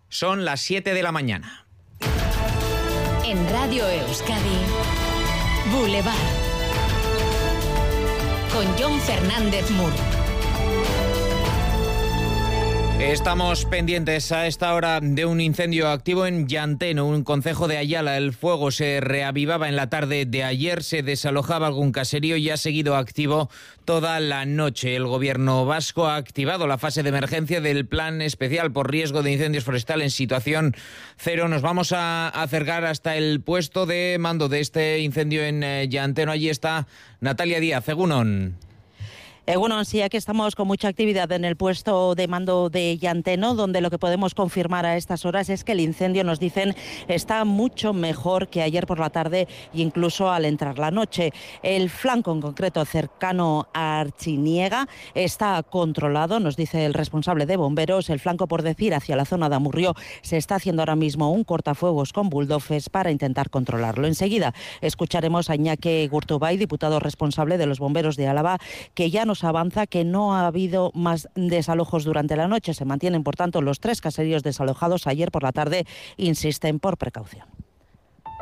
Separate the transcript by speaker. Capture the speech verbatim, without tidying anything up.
Speaker 1: Son las siete de la mañana.
Speaker 2: En Radio Euskadi, Boulevard, con Jon Fernández Mur.
Speaker 1: Estamos pendientes a esta hora de un incendio activo en Llanteno, un concejo de Ayala. El fuego se reavivaba en la tarde de ayer, se desalojaba algún caserío y ha seguido activo toda la noche. El gobierno vasco ha activado la fase de emergencia del plan especial por riesgo de incendios forestales en situación cero. Nos vamos a acercar hasta el puesto de mando de este incendio en Llanteno. Allí está Natalia Díaz, Egunon.
Speaker 3: Eh, bueno, sí, aquí estamos con mucha actividad en el puesto de mando de Llanteno, donde lo que podemos confirmar a estas horas es que el incendio, nos dicen, está mucho mejor que ayer por la tarde e incluso al entrar la noche. El flanco en concreto cercano a Artziniega está controlado, nos dice el responsable de bomberos. El flanco, por decir, hacia la zona de Amurrio, se está haciendo ahora mismo un cortafuegos con bulldozers para intentar controlarlo. Enseguida escucharemos a Iñaki Gurtubay, diputado responsable de los bomberos de Álava, que ya nos avanza que no ha habido más desalojos durante la noche. Se mantienen, por tanto, los tres caseríos desalojados. Ayer por la tarde, insisten, por precaución.